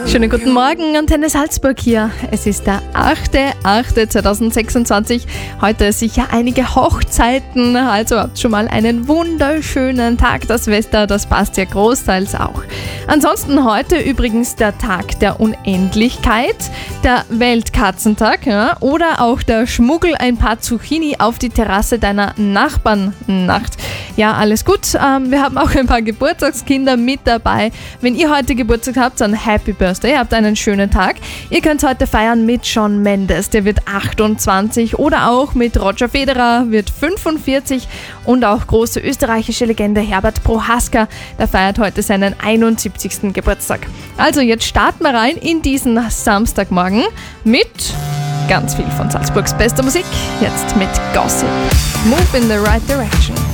Schönen guten Morgen, Antenne Salzburg hier. Es ist der 8.8.2026. Heute sicher einige Hochzeiten, also habt schon mal einen wunderschönen Tag. Das Wetter, das passt ja großteils auch. Ansonsten heute übrigens der Tag der Unendlichkeit, der Weltkatzentag, ja, oder auch der Schmuggel ein paar Zucchini auf die Terrasse deiner Nachbarn-Nacht. Ja, alles gut. Wir haben auch ein paar Geburtstagskinder mit dabei. Wenn ihr heute Geburtstag habt, dann Happy Birthday, habt einen schönen Tag. Ihr könnt heute feiern mit Shawn Mendes, der wird 28, oder auch mit Roger Federer, wird 45, und auch große österreichische Legende Herbert Prohaska, der feiert heute seinen 71. Geburtstag. Also jetzt starten wir rein in diesen Samstagmorgen mit ganz viel von Salzburgs bester Musik. Jetzt mit Gossip. Move in the right direction.